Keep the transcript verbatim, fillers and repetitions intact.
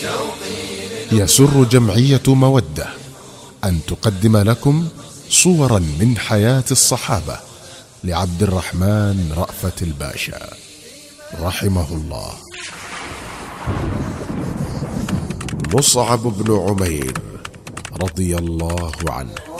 يسر جمعية مودة أن تقدم لكم صورا من حياة الصحابة لعبد الرحمن رأفت الباشا رحمه الله. مصعب بن عمير رضي الله عنه.